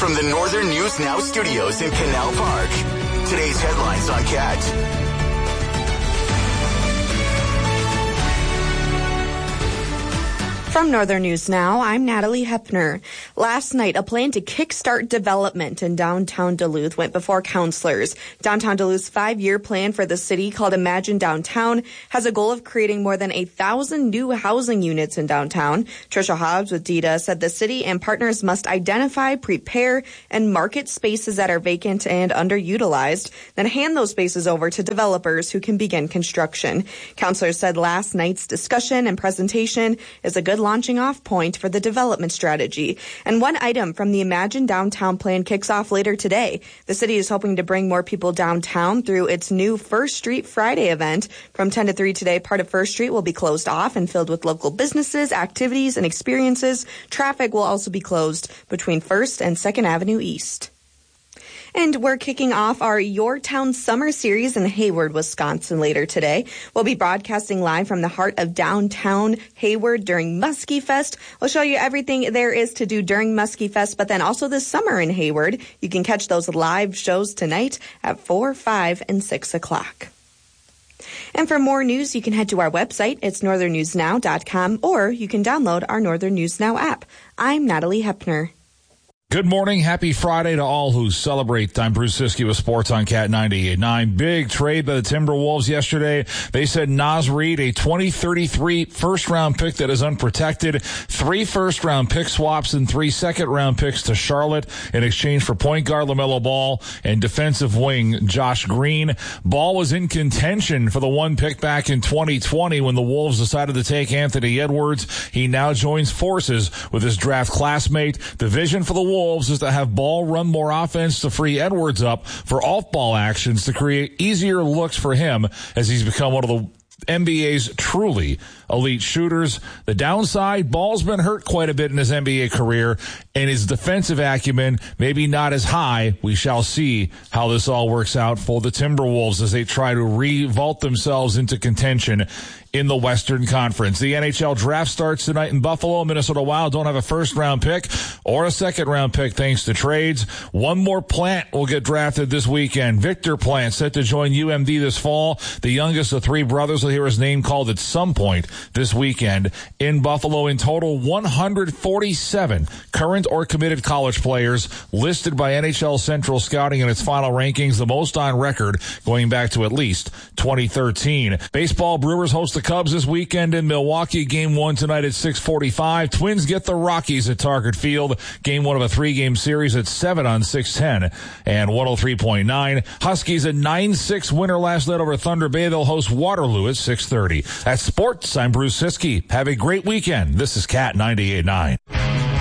From the Northern News Now studios in Canal Park, today's headlines on CAT. From Northern News Now, I'm Natalie Hepner. Last night, a plan to kickstart development in downtown Duluth went before councilors. Downtown Duluth's 5-year plan for the city, called Imagine Downtown, has a goal of creating more than 1,000 new housing units in downtown. Tricia Hobbs with DITA said the city and partners must identify, prepare, and market spaces that are vacant and underutilized, then hand those spaces over to developers who can begin construction. Councilors said last night's discussion and presentation is a good launching off point for the development strategy. And one item from the Imagine Downtown plan kicks off later today. The city is hoping to bring more people downtown through its new First Street Friday event. From 10 to 3 today, part of First Street will be closed off and filled with local businesses, activities, and experiences. Traffic will also be closed between 1st and 2nd Avenue East. And we're kicking off our Your Town Summer Series in Hayward, Wisconsin later today. We'll be broadcasting live from the heart of downtown Hayward during Muskie Fest. We'll show you everything there is to do during Muskie Fest, but then also this summer in Hayward. You can catch those live shows tonight at 4, 5, and 6 o'clock. And for more news, you can head to our website. It's northernnewsnow.com, or you can download our Northern News Now app. I'm Natalie Hepner. Good morning. Happy Friday to all who celebrate. I'm Bruce Siskey with Sports on Cat 98.9. Big trade by the Timberwolves yesterday. They said Naz Reid, a 2033 first-round pick that is unprotected, 3 first-round pick swaps and 3 second-round picks to Charlotte in exchange for point guard LaMelo Ball and defensive wing Josh Green. Ball was in contention for the 1 pick back in 2020 when the Wolves decided to take Anthony Edwards. He now joins forces with his draft classmate. The vision for the Wolves is to have Ball run more offense to free Edwards up for off-ball actions to create easier looks for him as he's become one of the NBA's truly elite shooters. The downside, Ball's been hurt quite a bit in his NBA career, and his defensive acumen maybe not as high. We shall see how this all works out for the Timberwolves as they try to revault themselves into contention in the Western Conference. The NHL draft starts tonight in Buffalo. Minnesota Wild don't have a first-round pick or a second-round pick thanks to trades. One more Plant will get drafted this weekend. Victor Plant set to join UMD this fall. The youngest of 3 brothers will hear his name called at some point this weekend in Buffalo. In total, 147 current or committed college players listed by NHL Central Scouting in its final rankings, the most on record going back to at least 2013. Baseball, Brewers host the Cubs this weekend in Milwaukee. Game 1 tonight at 6:45. Twins get the Rockies at Target Field. Game 1 of a 3-game series at 7 on 610 and 103.9. Huskies a 9-6 winner last night over Thunder Bay. They'll host Waterloo at 6:30. At Sports, I'm Bruce Siskey. Have a great weekend. This is Cat 98.9.